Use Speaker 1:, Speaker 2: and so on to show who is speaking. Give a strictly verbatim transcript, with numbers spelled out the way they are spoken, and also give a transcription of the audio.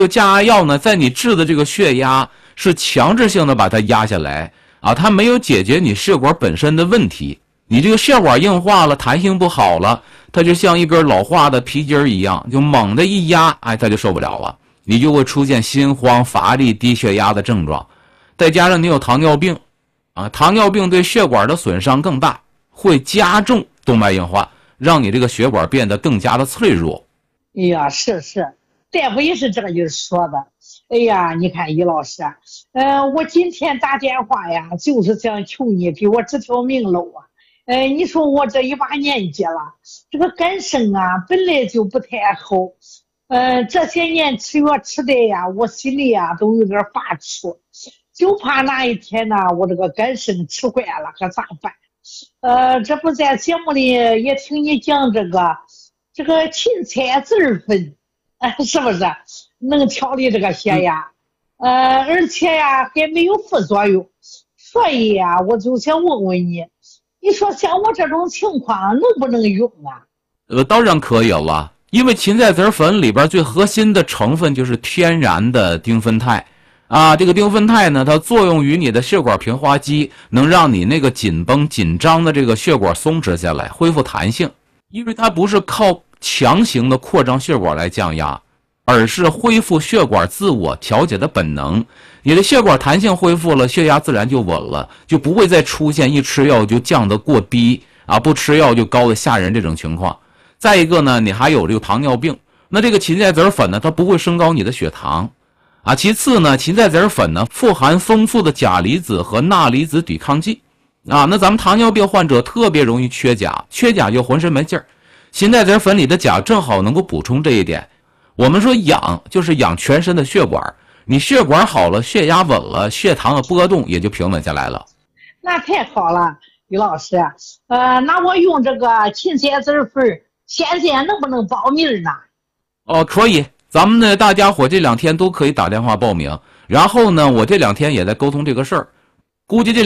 Speaker 1: 这个降压药呢，在你治的这个血压是强制性的把它压下来啊，它没有解决你血管本身的问题。你这个血管硬化了，弹性不好了，它就像一根老化的皮筋一样，就猛的一压，哎，它就受不了了，你就会出现心慌、乏力、低血压的症状。再加上你有糖尿病啊，糖尿病对血管的损伤更大，会加重动脉硬化，让你这个血管变得更加的脆弱。
Speaker 2: 哎呀，是是，大夫也是这样说的。哎呀，你看于老师，呃，我今天打电话呀，就是想求你给我指条明路啊。呃，你说我这一把年纪了，这个肝肾啊本来就不太好，呃，这些年吃药吃的呀，我心里呀都有点发怵，就怕哪一天呢，我这个肝肾吃坏了可咋办？呃，这不在节目里也听你讲这个这个芹菜籽粉，呃，是不是能调理这个血压？呃，而且呀还没有副作用，所以呀，我就想问问你。你说像我这种情况能不能用啊？
Speaker 1: 呃，当然可以了，因为芹菜籽粉里边最核心的成分就是天然的丁酚肽，啊，这个丁酚肽呢，它作用于你的血管平滑肌，能让你那个紧绷紧张的这个血管松弛下来，恢复弹性。因为它不是靠强行的扩张血管来降压，而是恢复血管自我调节的本能。你的血管弹性恢复了，血压自然就稳了，就不会再出现一吃药就降得过低啊，不吃药就高的吓人这种情况。再一个呢，你还有这个糖尿病，那这个芹菜籽粉呢，它不会升高你的血糖啊。其次呢，芹菜籽粉呢富含丰富的钾离子和钠离子抵抗剂啊，那咱们糖尿病患者特别容易缺钾，缺钾就浑身没劲儿。芹菜籽粉里的钾正好能够补充这一点。我们说养就是养全身的血管。你血管好了，血压稳了，血糖的波动也就平稳下来了。
Speaker 2: 那太好了，于老师。呃，那我用这个芹菜籽粉，现在能不能报名呢？
Speaker 1: 哦，可以，咱们呢，大家伙这两天都可以打电话报名。然后呢，我这两天也在沟通这个事儿，估计这